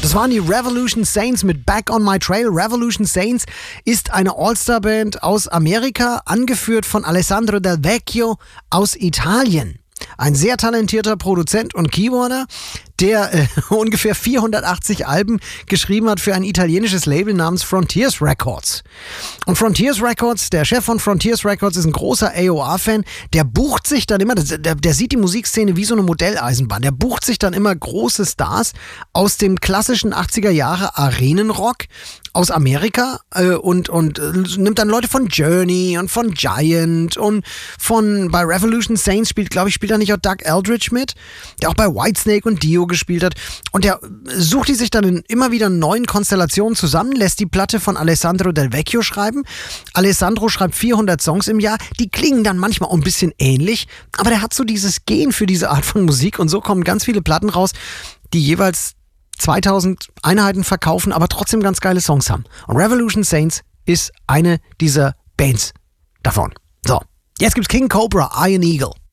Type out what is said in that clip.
Das waren die Revolution Saints mit Back on My Trail. Revolution Saints ist eine All-Star-Band aus Amerika, angeführt von Alessandro Del Vecchio aus Italien. Ein sehr talentierter Produzent und Keyboarder, der ungefähr 480 Alben geschrieben hat für ein italienisches Label namens Frontiers Records. Und Frontiers Records, der Chef von Frontiers Records ist ein großer AOR-Fan, der bucht sich dann immer, der sieht die Musikszene wie so eine Modelleisenbahn, der bucht sich dann immer große Stars aus dem klassischen 80er Jahre Arenenrock aus Amerika und nimmt dann Leute von Journey und von Giant und bei Revolution Saints spielt da nicht auch Doug Eldridge mit, der auch bei Whitesnake und Dio gespielt hat. Und der sucht die sich dann in immer wieder neuen Konstellationen zusammen, lässt die Platte von Alessandro Del Vecchio schreiben. Alessandro schreibt 400 Songs im Jahr, die klingen dann manchmal auch ein bisschen ähnlich, aber der hat so dieses Gen für diese Art von Musik und so kommen ganz viele Platten raus, die jeweils 2000 Einheiten verkaufen, aber trotzdem ganz geile Songs haben. Und Revolution Saints ist eine dieser Bands davon. So, jetzt gibt's King Cobra, Iron Eagle.